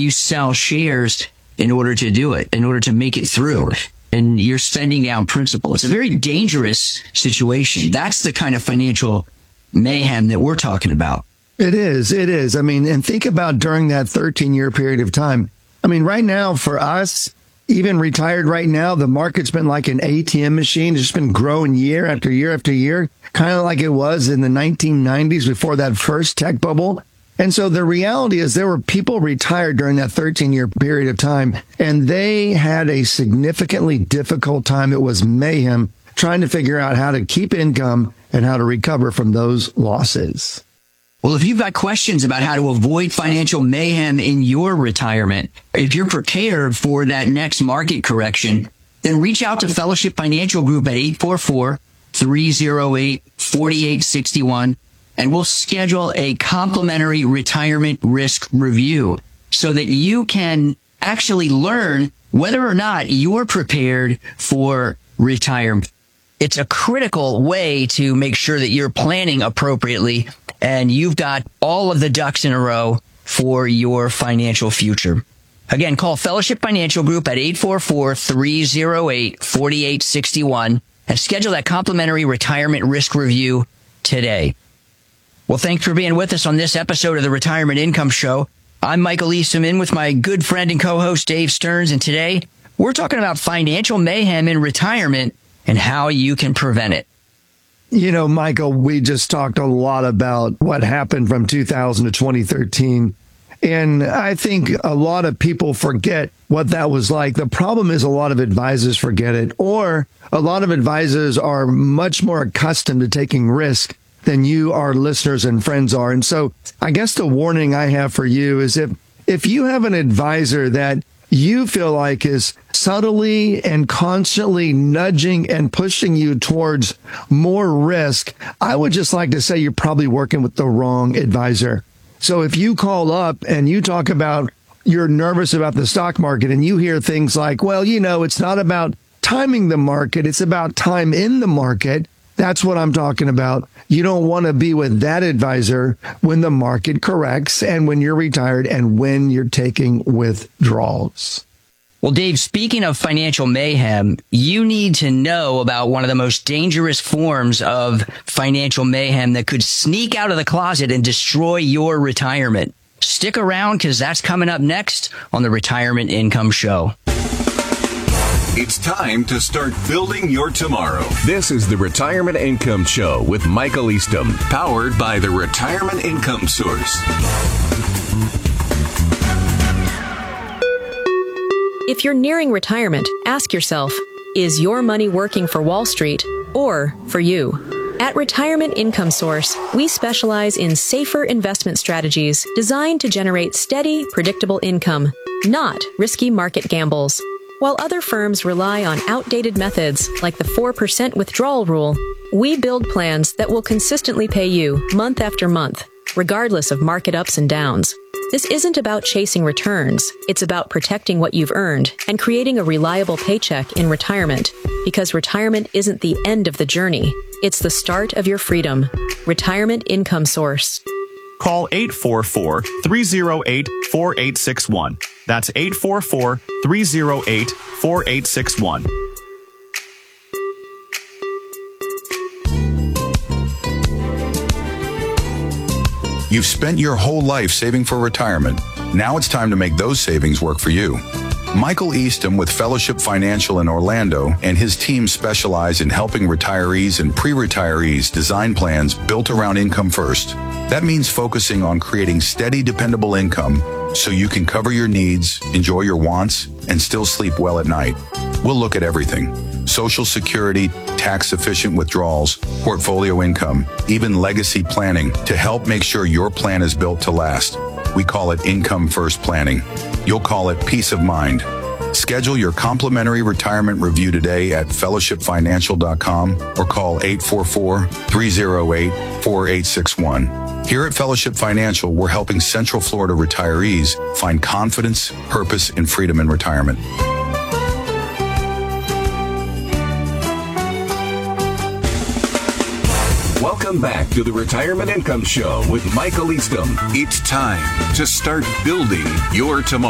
you sell shares in order to do it, in order to make it through. And you're spending down principal. It's a very dangerous situation. That's the kind of financial mayhem that we're talking about. It is. It is. I mean, and think about during that 13-year period of time. I mean, right now for us, even retired right now, the market's been like an ATM machine. It's just been growing year after year after year, kind of like it was in the 1990s before that first tech bubble. And so the reality is there were people retired during that 13-year period of time, and they had a significantly difficult time. It was mayhem trying to figure out how to keep income and how to recover from those losses. Well, if you've got questions about how to avoid financial mayhem in your retirement, if you're prepared for that next market correction, then reach out to Fellowship Financial Group at 844-308-4861, and we'll schedule a complimentary retirement risk review so that you can actually learn whether or not you're prepared for retirement. It's a critical way to make sure that you're planning appropriately and you've got all of the ducks in a row for your financial future. Again, call Fellowship Financial Group at 844-308-4861 and schedule that complimentary retirement risk review today. Well, thanks for being with us on this episode of the Retirement Income Show. I'm Michael Easton with my good friend and co-host Dave Stearns, and today we're talking about financial mayhem in retirement and how you can prevent it. You know, Michael, we just talked a lot about what happened from 2000 to 2013. And I think a lot of people forget what that was like. The problem is a lot of advisors forget it, or a lot of advisors are much more accustomed to taking risk than you, our listeners and friends are. And so I guess the warning I have for you is if you have an advisor that you feel like is subtly and constantly nudging and pushing you towards more risk, I would just like to say you're probably working with the wrong advisor. So if you call up and you talk about you're nervous about the stock market and you hear things like, well, you know, it's not about timing the market, it's about time in the market. That's what I'm talking about. You don't want to be with that advisor when the market corrects and when you're retired and when you're taking withdrawals. Well, Dave, speaking of financial mayhem, you need to know about one of the most dangerous forms of financial mayhem that could sneak out of the closet and destroy your retirement. Stick around because that's coming up next on the Retirement Income Show. It's time to start building your tomorrow. This is the Retirement Income Show with Michael Easton, Powered by the Retirement Income Source. If you're nearing retirement, ask yourself, is your money working for Wall Street or for you? At Retirement Income Source, we specialize in safer investment strategies designed to generate steady, predictable income, not risky market gambles. While other firms rely on outdated methods like the 4% withdrawal rule, we build plans that will consistently pay you month after month, regardless of market ups and downs. This isn't about chasing returns. It's about protecting what you've earned and creating a reliable paycheck in retirement, because retirement isn't the end of the journey. It's the start of your freedom. Retirement Income Source. Call 844-308-4861. That's 844-308-4861. You've spent your whole life saving for retirement. Now it's time to make those savings work for you. Michael Easton with Fellowship Financial in Orlando and his team specialize in helping retirees and pre-retirees design plans built around income first. That means focusing on creating steady, dependable income so you can cover your needs, enjoy your wants, and still sleep well at night. We'll look at everything: Social Security, tax-efficient withdrawals, portfolio income, even legacy planning to help make sure your plan is built to last. We call it Income First Planning. You'll call it peace of mind. Schedule your complimentary retirement review today at fellowshipfinancial.com or call 844-308-4861. Here at Fellowship Financial, we're helping Central Florida retirees find confidence, purpose, and freedom in retirement. Welcome back to the Retirement Income Show with Michael Easton. It's time to start building your tomorrow.